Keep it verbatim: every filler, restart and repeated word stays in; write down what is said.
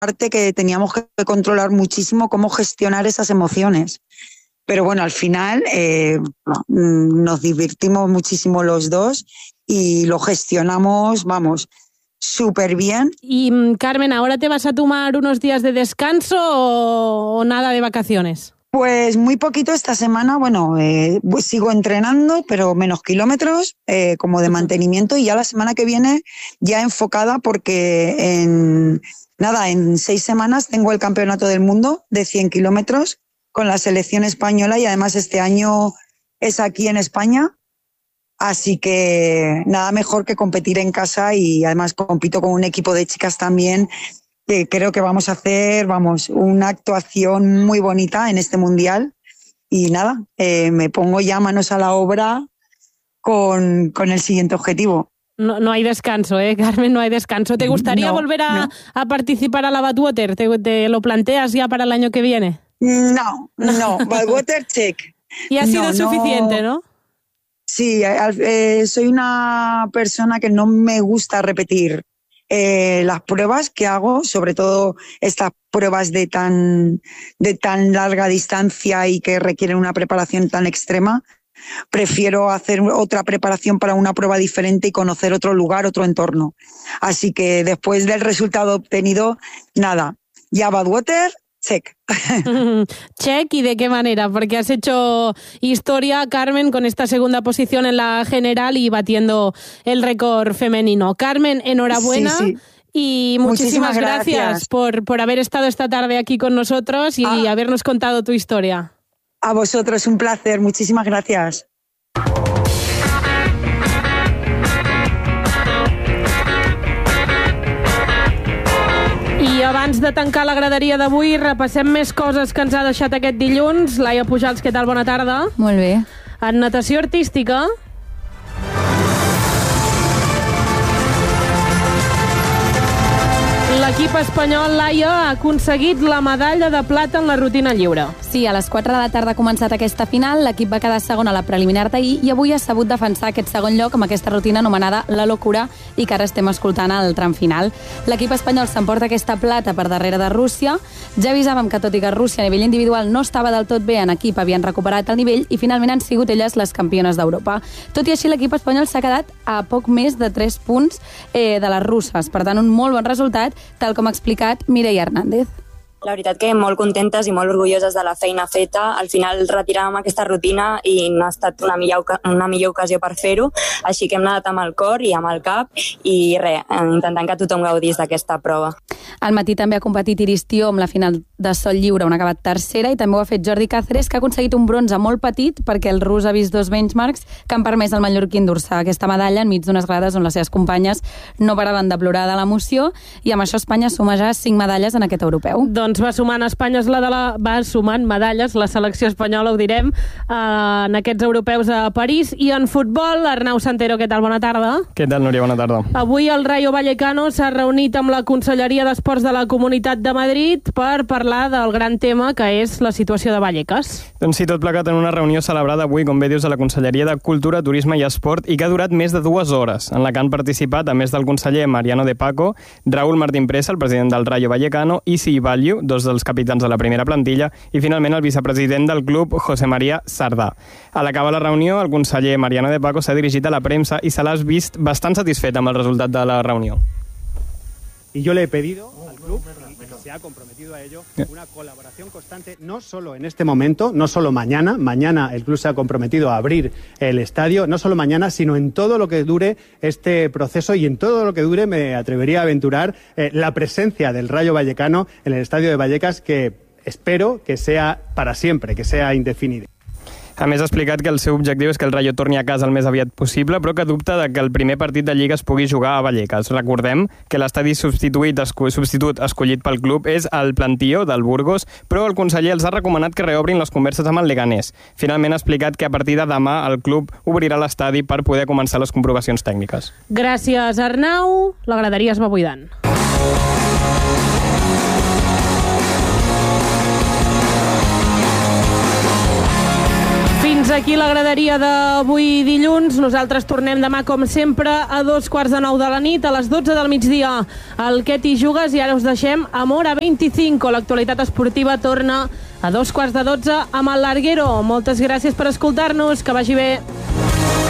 parte que teníamos que controlar muchísimo cómo gestionar esas emociones. Pero bueno, al final eh, nos divertimos muchísimo los dos y lo gestionamos, vamos, súper bien. Y Carmen, ¿ahora te vas a tomar unos días de descanso o, o nada de vacaciones? Pues muy poquito esta semana, bueno, eh, sigo entrenando, pero menos kilómetros, eh, como de mantenimiento, y ya la semana que viene ya enfocada porque en, nada, en seis semanas tengo el campeonato del mundo de cien kilómetros con la selección española y además este año es aquí en España, así que nada mejor que competir en casa y además compito con un equipo de chicas también que creo que vamos a hacer, vamos, una actuación muy bonita en este mundial y nada, eh, me pongo ya manos a la obra con, con el siguiente objetivo. No, no hay descanso, ¿eh, Carmen? No hay descanso. ¿Te gustaría no, volver a, no. a participar a la Badwater? ¿Te, ¿Te lo planteas ya para el año que viene? No, no, Badwater check. Y ha sido no, suficiente, ¿no? Sí, eh, soy una persona que no me gusta repetir Eh, las pruebas que hago, sobre todo estas pruebas de tan, de tan larga distancia y que requieren una preparación tan extrema, prefiero hacer otra preparación para una prueba diferente y conocer otro lugar, otro entorno. Así que después del resultado obtenido, nada, ya Badwater, check. Check, ¿y de qué manera? Porque has hecho historia, Carmen, con esta segunda posición en la general y batiendo el récord femenino. Carmen, enhorabuena. Sí, sí. Y muchísimas, muchísimas gracias, gracias por, por haber estado esta tarde aquí con nosotros y ah. habernos contado tu historia. A vosotros, un placer. Muchísimas gracias. I abans de tancar la graderia d'avui, repassem més coses que ens ha deixat aquest dilluns. Laia Pujals, què tal? Bona tarda. Molt bé. En natació artística... L'equip espanyol, Laia, ha aconseguit la medalla de plata en la rutina lliure. Sí, a les quatre de la tarda ha començat aquesta final, l'equip va quedar segon a la preliminar d'ahir i avui ha sabut defensar aquest segon lloc amb aquesta rutina anomenada La Locura i que ara estem escoltant al tram final. L'equip espanyol s'emporta aquesta plata per darrere de Rússia. Ja avisàvem que tot i que Rússia a nivell individual no estava del tot bé, en equip havien recuperat el nivell i finalment han sigut elles les campiones d'Europa. Tot i així, l'equip espanyol s'ha quedat a poc més de tres punts eh, de les russes. Per tant, un molt bon resultat, tal com ha explicat Mireia Hernández. La veritat que molt contentes i molt orgulloses de la feina feta. Al final retiràvem aquesta rutina i no ha estat una millor, una millor ocasió per fer-ho, així que hem nedat amb el cor i amb el cap i res, intentant que tothom gaudís d'aquesta prova. Al matí també ha competit Iris Tió amb la final de sol lliure, on ha acabat tercera, i també ho ha fet Jordi Cáceres, que ha aconseguit un bronze molt petit perquè el rus ha vist dos benchmarks que han permès al mallorquí endur-se aquesta medalla enmig d'unes grades on les seves companyes no paraven de plorar de l'emoció, i amb això Espanya suma ja cinc medalles en aquest europeu. Doncs va sumant Espanya la de la, va sumant medalles, la selecció espanyola, ho direm, eh, en aquests europeus a París. I en futbol, Arnau Santero, què tal? Bona tarda. Què tal, Núria? Bona tarda. Avui el Rayo Vallecano s'ha reunit amb la Conselleria d'Esports de la Comunitat de Madrid per parlar del gran tema que és la situació de Vallecas. Doncs sí, tot plegat en una reunió celebrada avui, com bé dius, a la Conselleria de Cultura, Turisme i Esport, i que ha durat més de dues hores, en la que han participat, a més del conseller Mariano de Paco, Raúl Martín Presa, el president del Rayo Vallecano, i Isi Valliu, dos dels capitans de la primera plantilla, i finalment el vicepresident del club, José María Sardà. A l'acabar la reunió, el conseller Mariano de Paco s'ha dirigit a la premsa i se l'ha vist bastant satisfet amb el resultat de la reunió. Y yo le he pedido al club, que se ha comprometido a ello, una colaboración constante, no solo en este momento, no solo mañana, mañana el club se ha comprometido a abrir el estadio, no solo mañana, sino en todo lo que dure este proceso y en todo lo que dure, me atrevería a aventurar, eh, la presencia del Rayo Vallecano en el estadio de Vallecas, que espero que sea para siempre, que sea indefinida. A més, ha explicat que el seu objectiu és que el Rayo torni a casa el més aviat possible, però que dubta de que el primer partit de Lliga es pugui jugar a Vallecas. Recordem que l'estadi substituït, esco, substitut escollit pel club és el Plantío del Burgos, però el conseller els ha recomanat que reobrin les converses amb el Leganés. Finalment ha explicat que a partir de demà el club obrirà l'estadi per poder començar les comprovacions tècniques. Gràcies, Arnau. La graderia es va buidant. Fins aquí la graderia d'avui dilluns. Nosaltres tornem demà, com sempre, a dos quarts de nou de la nit, a les dotze del migdia, al Què t'hi jugues, i ara us deixem amb Hora vint-i-cinc. L'actualitat esportiva torna a dos quarts de dotze amb el Larguero. Moltes gràcies per escoltar-nos, que vagi bé.